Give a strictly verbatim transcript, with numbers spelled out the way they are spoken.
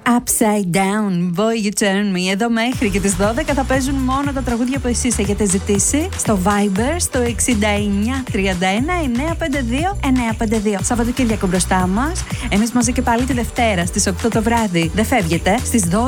Upside down, boy you turn me. Εδώ μέχρι και τις δώδεκα θα παίζουν μόνο τα τραγούδια που εσείς έχετε ζητήσει στο Viber στο εξήντα εννιά τριάντα ένα εννιακόσια πενήντα δύο εννιακόσια πενήντα δύο. Σαββατοκύριακο μπροστά μας. Εμείς μαζί και πάλι τη Δευτέρα στις οκτώ το βράδυ. Δεν φεύγετε. Στις δώδεκα